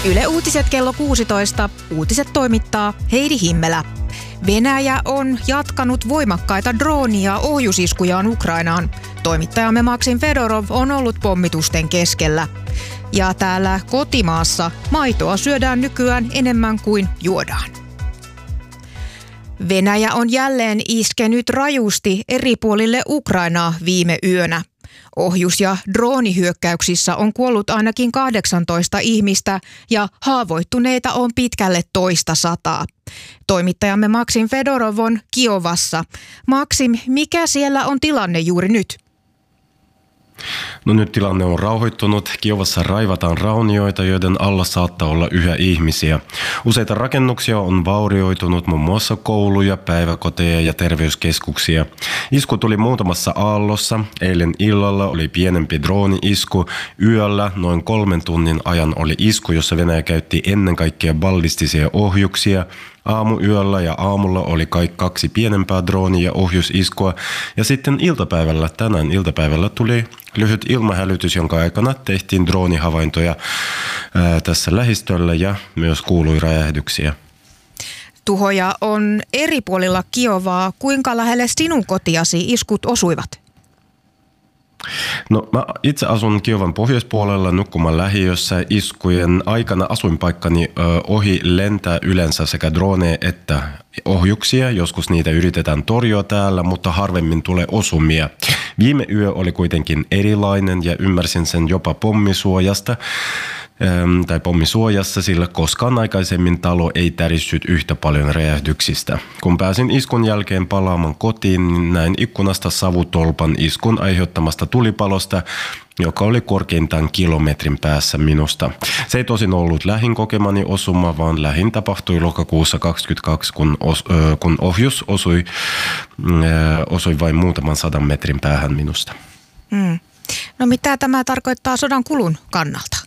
Yle Uutiset kello 16. Uutiset toimittaa Heidi Himmelä. Venäjä on jatkanut voimakkaita drooni- ja ohjusiskujaan Ukrainaan. Toimittajamme Maksim Fedorov on ollut pommitusten keskellä. Ja täällä kotimaassa maitoa syödään nykyään enemmän kuin juodaan. Venäjä on jälleen iskenyt rajusti eri puolille Ukrainaa viime yönä. Ohjus- ja droonihyökkäyksissä on kuollut ainakin 18 ihmistä ja haavoittuneita on pitkälle 200. Toimittajamme Maksim Fedorov on Kiovassa. Maksim, mikä siellä on tilanne juuri nyt? No nyt tilanne on rauhoittunut. Kiovassa raivataan raunioita, joiden alla saattaa olla yhä ihmisiä. Useita rakennuksia on vaurioitunut, muun muassa kouluja, päiväkoteja ja terveyskeskuksia. Isku tuli muutamassa aallossa. Eilen illalla oli pienempi drooni-isku. Yöllä noin 3 tunnin ajan oli isku, jossa Venäjä käytti ennen kaikkea ballistisia ohjuksia. Aamuyöllä ja aamulla oli 2 pienempää drooni- ja ohjusiskua. Ja sitten tänään iltapäivällä tuli lyhyt ilmahälytys, jonka aikana tehtiin droonihavaintoja tässä lähistöllä ja myös kuului räjähdyksiä. Tuhoja on eri puolilla Kiovaa. Kuinka lähelle sinun kotiasi iskut osuivat? No mä itse asun Kiovan pohjoispuolella Nukkuman lähiössä. Iskujen aikana asuinpaikkani ohi lentää yleensä sekä droneja että ohjuksia. Joskus niitä yritetään torjua täällä, mutta harvemmin tulee osumia. Viime yö oli kuitenkin erilainen ja ymmärsin sen jopa pommisuojassa, sillä koskaan aikaisemmin talo ei tärissyt yhtä paljon räjähdyksistä. Kun pääsin iskun jälkeen palaamaan kotiin, niin näin ikkunasta savutolpan iskun aiheuttamasta tulipalosta, joka oli korkeintaan kilometrin päässä minusta. Se ei tosin ollut lähin kokemani osuma, vaan lähin tapahtui lokakuussa 2022, kun ohjus osui vain muutaman 100 metrin päähän minusta. No mitä tämä tarkoittaa sodan kulun kannalta?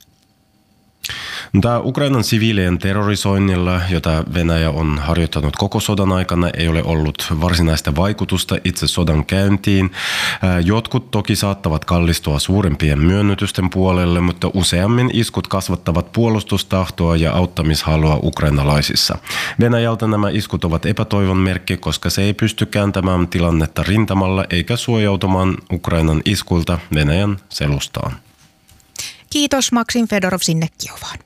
Tämä Ukrainan siviilien terrorisoinnilla, jota Venäjä on harjoittanut koko sodan aikana, ei ole ollut varsinaista vaikutusta itse sodan käyntiin. Jotkut toki saattavat kallistua suurempien myönnytysten puolelle, mutta useammin iskut kasvattavat puolustustahtoa ja auttamishalua ukrainalaisissa. Venäjältä nämä iskut ovat epätoivon merkki, koska se ei pysty kääntämään tilannetta rintamalla eikä suojautumaan Ukrainan iskuilta Venäjän selustaan. Kiitos Maksim Fedorov sinne Kiovaan.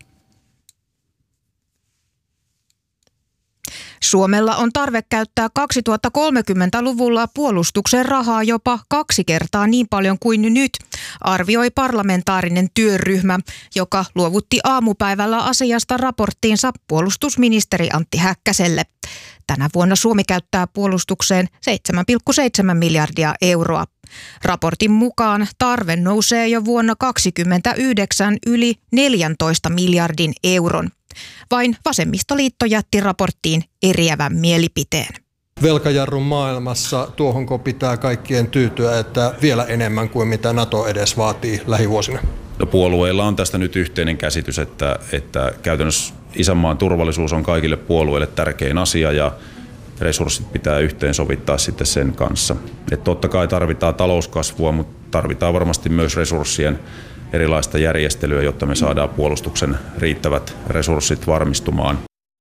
Suomella on tarve käyttää 2030-luvulla puolustuksen rahaa jopa 2 kertaa niin paljon kuin nyt, arvioi parlamentaarinen työryhmä, joka luovutti aamupäivällä asiasta raporttiinsa puolustusministeri Antti Häkkäselle. Tänä vuonna Suomi käyttää puolustukseen 7,7 miljardia euroa. Raportin mukaan tarve nousee jo vuonna 2029 yli 14 miljardin euron. Vain vasemmistoliitto jätti raporttiin eriävän mielipiteen. Velkajarrun maailmassa tuohonko pitää kaikkien tyytyä, että vielä enemmän kuin mitä NATO edes vaatii lähivuosina? No, puolueilla on tästä nyt yhteinen käsitys, että käytännössä isänmaan turvallisuus on kaikille puolueille tärkein asia ja resurssit pitää yhteensovittaa sitten sen kanssa. Että totta kai tarvitaan talouskasvua, mutta tarvitaan varmasti myös resurssien erilaista järjestelyä, jotta me saadaan puolustuksen riittävät resurssit varmistumaan.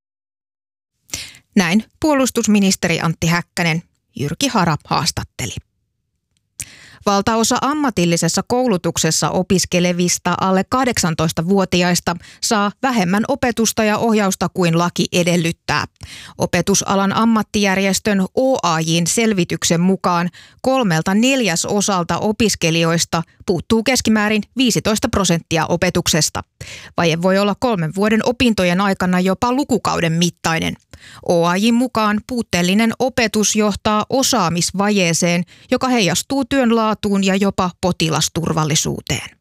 Näin puolustusministeri Antti Häkkänen. Jyrki Hara haastatteli. Valtaosa ammatillisessa koulutuksessa opiskelevista alle 18-vuotiaista saa vähemmän opetusta ja ohjausta kuin laki edellyttää. Opetusalan ammattijärjestön OAJ:n selvityksen mukaan 3/4 opiskelijoista puuttuu keskimäärin 15% opetuksesta. Vaje voi olla 3 vuoden opintojen aikana jopa lukukauden mittainen. OAJ:n mukaan puutteellinen opetus johtaa osaamisvajeeseen, joka heijastuu työn laatuun ja jopa potilasturvallisuuteen.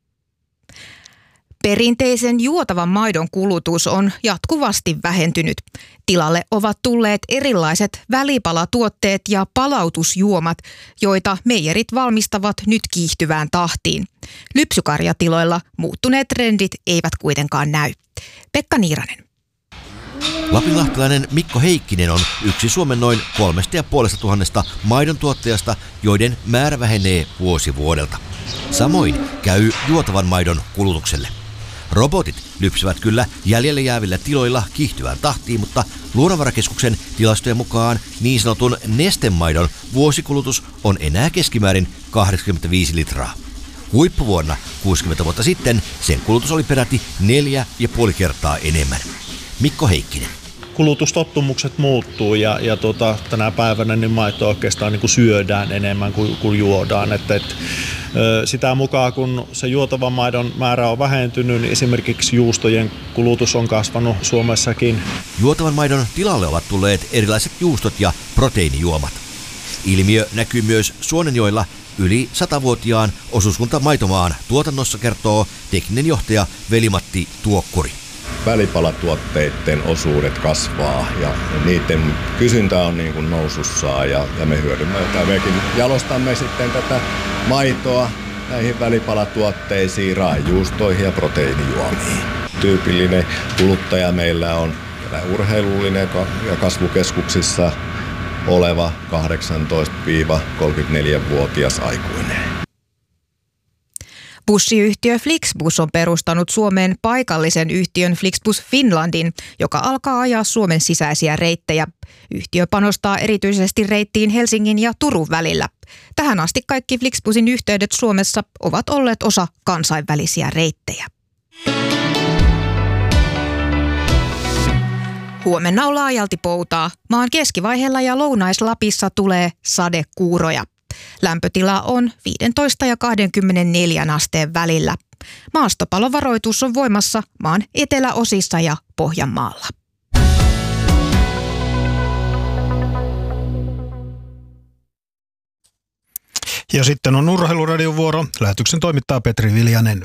Perinteisen juotavan maidon kulutus on jatkuvasti vähentynyt. Tilalle ovat tulleet erilaiset välipalatuotteet ja palautusjuomat, joita meijerit valmistavat nyt kiihtyvään tahtiin. Lypsykarjatiloilla muuttuneet trendit eivät kuitenkaan näy. Pekka Niiranen. Lapinlahtelainen Mikko Heikkinen on yksi Suomen noin 3,5 maidon tuottajasta, joiden määrä vähenee vuosi vuodelta. Samoin käy juotavan maidon kulutukselle. Robotit lypsävät kyllä jäljelle jäävillä tiloilla kiihtyvään tahtiin, mutta Luonnonvarakeskuksen tilastojen mukaan niin sanotun nestemaidon vuosikulutus on enää keskimäärin 85 litraa. Huippuvuonna 60 vuotta sitten sen kulutus oli peräti 4,5 kertaa enemmän. Mikko Heikkinen. Kulutustottumukset muuttuu ja tänä päivänä niin maitoa oikeastaan niin kuin syödään enemmän kuin juodaan. Sitä mukaan kun se juotavan maidon määrä on vähentynyt, niin esimerkiksi juustojen kulutus on kasvanut Suomessakin. Juotavan maidon tilalle ovat tulleet erilaiset juustot ja proteiinijuomat. Ilmiö näkyy myös Suonenjoella yli 100-vuotiaan osuuskunta Maitomaan tuotannossa, kertoo tekninen johtaja Veli-Matti Tuokkuri. Välipalatuotteiden osuudet kasvaa ja niiden kysyntä on niin kuin nousussa ja me mekin jalostamme sitten tätä maitoa näihin välipalatuotteisiin, raajuustoihin ja proteiinijuomiin. Tyypillinen kuluttaja meillä on urheilullinen ja kasvukeskuksissa oleva 18-34-vuotias aikuinen. Bussiyhtiö Flixbus on perustanut Suomeen paikallisen yhtiön Flixbus Finlandin, joka alkaa ajaa Suomen sisäisiä reittejä. Yhtiö panostaa erityisesti reittiin Helsingin ja Turun välillä. Tähän asti kaikki Flixbusin yhteydet Suomessa ovat olleet osa kansainvälisiä reittejä. Huomenna on laajalti poutaa. Maan keskivaiheella ja Lounais-Lapissa tulee sadekuuroja. Lämpötila on 15 ja 24 asteen välillä. Maastopalovaroitus on voimassa maan eteläosissa ja Pohjanmaalla. Ja sitten on Urheiluradion vuoro. Lähetyksen toimittaa Petri Viljanen.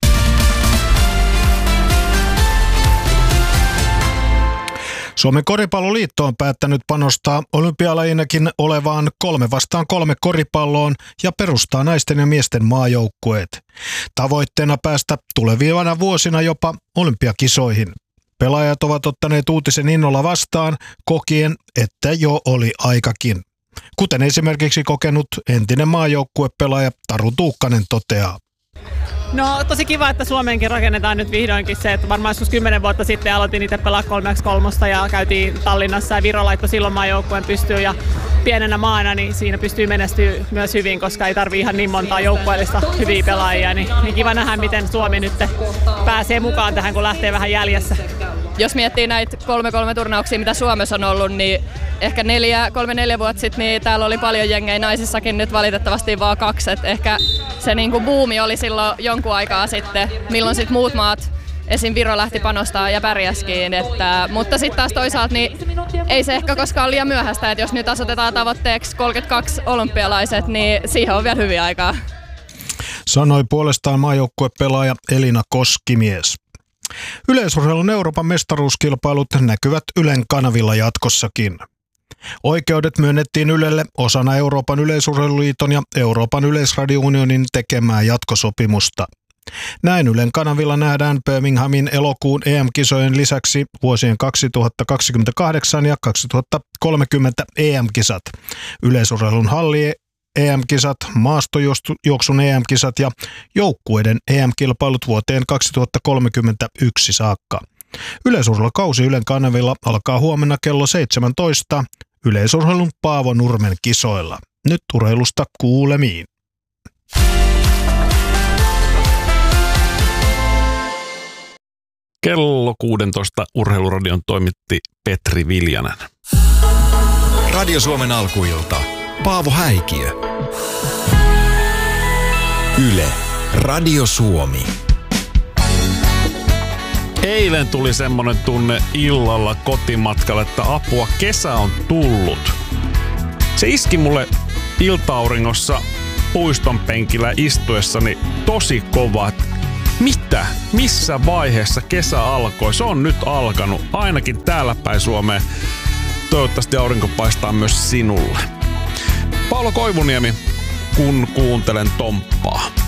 Suomen koripalloliitto on päättänyt panostaa olympialajinakin olevaan 3-vastaan-3 koripalloon ja perustaa naisten ja miesten maajoukkueet. Tavoitteena päästä tulevina vuosina jopa olympiakisoihin. Pelaajat ovat ottaneet uutisen innolla vastaan, kokien, että jo oli aikakin. Kuten esimerkiksi kokenut entinen maajoukkuepelaaja Taru Tuukkanen toteaa. No tosi kiva, että Suomeenkin rakennetaan nyt vihdoinkin se, että varmaan joskus 10 vuotta sitten aloitin itse pelaa 3x3 ja käytiin Tallinnassa ja Viro laittoi silloin maajoukkueen pystyyn ja pienenä maana niin siinä pystyy menestyä myös hyvin, koska ei tarvitse ihan niin montaa joukkueellista hyviä pelaajia, niin kiva nähdä, miten Suomi nyt pääsee mukaan tähän, kun lähtee vähän jäljessä. Jos miettii näitä 3-3-turnauksia, mitä Suomessa on ollut, niin ehkä 3-4 vuotta sitten niin täällä oli paljon jengejä, naisissakin nyt valitettavasti vaan 2. Et ehkä se niinku buumi oli silloin jonkun aikaa sitten, milloin sitten muut maat, esim. Viro lähti panostaa ja pärjäskin. Mutta sitten taas toisaalta niin ei se ehkä koskaan ole liian myöhäistä, että jos nyt asetetaan tavoitteeksi 32 olympialaiset, niin siihen on vielä hyvin aikaa. Sanoi puolestaan maajoukkuepelaaja Elina Koskimies. Yleisurheilun Euroopan mestaruuskilpailut näkyvät Ylen kanavilla jatkossakin. Oikeudet myönnettiin Ylelle osana Euroopan yleisurheiluliiton ja Euroopan yleisradiounionin tekemää jatkosopimusta. Näin Ylen kanavilla nähdään Birminghamin elokuun EM-kisojen lisäksi vuosien 2028 ja 2030 EM-kisat, yleisurheilun halli EM-kisat, maastojuoksun EM-kisat ja joukkueiden EM-kilpailut vuoteen 2031 saakka. Yleisurheilukausi Ylen kanavilla alkaa huomenna kello 17 yleisurheilun Paavo Nurmen kisoilla. Nyt urheilusta kuulemiin. Kello 16 Urheiluradion toimitti Petri Viljanen. Radio Suomen alkuilta. Paavo Häikiö. Yle. Radio Suomi. Eilen tuli semmonen tunne illalla kotimatkalla, että apua, kesä on tullut. Se iski mulle iltauringossa puiston penkillä istuessani tosi kova. Mitä? Missä vaiheessa kesä alkoi? Se on nyt alkanut, ainakin täällä päin Suomeen. Toivottavasti aurinko paistaa myös sinulle. Paolo Koivuniemi, kun kuuntelen Tomppaa.